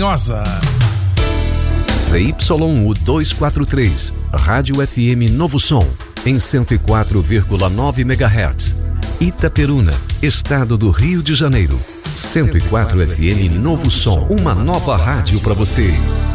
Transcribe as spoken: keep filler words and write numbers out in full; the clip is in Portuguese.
maravilhosa. Z Y U duzentos e quarenta e três, Rádio F M Novo Som, em cento e quatro vírgula nove megahertz. Itaperuna, Estado do Rio de Janeiro. cento e quatro F M Novo Som, uma nova rádio para você.